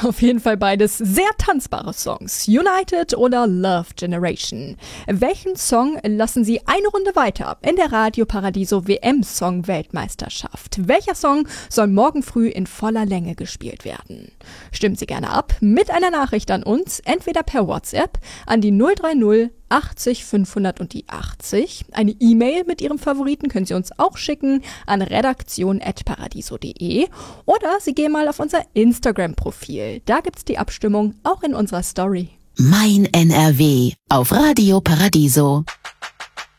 Auf jeden Fall beides sehr tanzbare Songs. United oder Love Generation. Welchen Song lassen Sie eine Runde weiter in der Radio Paradiso WM-Song-Weltmeisterschaft? Welcher Song soll morgen früh in voller Länge gespielt werden? Stimmen Sie gerne ab mit einer Nachricht an uns, entweder per WhatsApp an die 030 80 500 und die 80. Eine E-Mail mit Ihrem Favoriten können Sie uns auch schicken an redaktion@paradiso.de oder Sie gehen mal auf unser Instagram-Profil. Da gibt's die Abstimmung auch in unserer Story. Mein NRW auf Radio Paradiso.